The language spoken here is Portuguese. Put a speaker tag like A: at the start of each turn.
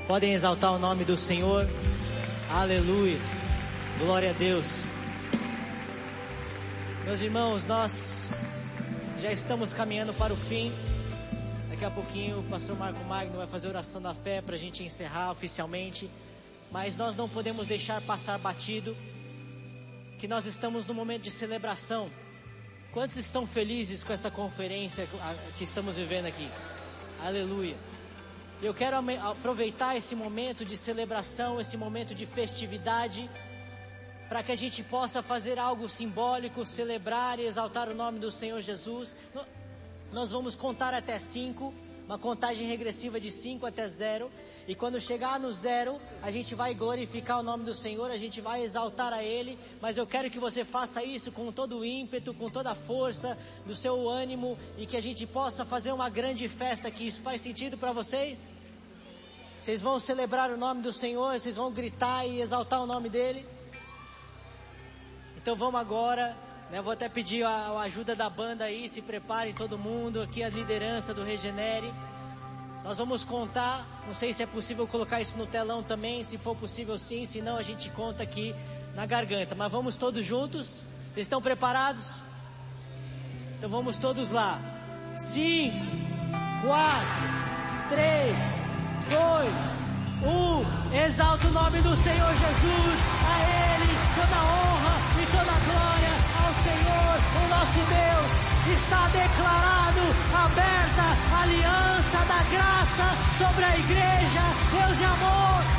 A: Podem exaltar o nome do Senhor. Aleluia. Glória a Deus. Meus irmãos, nós já estamos caminhando para o fim. Daqui a pouquinho o pastor Marco Magno vai fazer oração da fé para a gente encerrar oficialmente. Mas nós não podemos deixar passar batido que nós estamos num momento de celebração. Quantos estão felizes com essa conferência que estamos vivendo aqui? Aleluia. Eu quero aproveitar esse momento de celebração, esse momento de festividade, para que a gente possa fazer algo simbólico, celebrar e exaltar o nome do Senhor Jesus. Nós vamos contar até 5, uma contagem regressiva de 5 até 0. E quando chegar no 0, a gente vai glorificar o nome do Senhor, a gente vai exaltar a Ele. Mas eu quero que você faça isso com todo o ímpeto, com toda a força do seu ânimo, e que a gente possa fazer uma grande festa aqui. Isso faz sentido para vocês? Vocês vão celebrar o nome do Senhor, vocês vão gritar e exaltar o nome dEle? Então vamos agora, né? Vou até pedir a ajuda da banda aí, se preparem todo mundo, aqui a liderança do Regenere. Nós vamos contar, não sei se é possível colocar isso no telão também, se for possível sim, se não a gente conta aqui na garganta. Mas vamos todos juntos? Vocês estão preparados? Então vamos todos lá. 5, 4, 3, 2, 1. Exalta o nome do Senhor Jesus, a Ele toda a honra e toda a glória ao Senhor, o nosso Deus. Está declarado, aberta a aliança da graça sobre a igreja. Deus de amor,